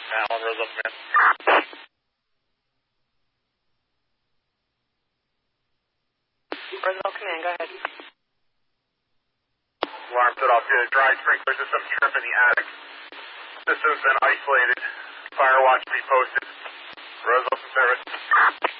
Alan, Roosevelt Command. Roosevelt Command, go ahead. Alarm set off here. Dry sprinkler system trip in the attic. System's been isolated. Fire watch be posted. Roosevelt service.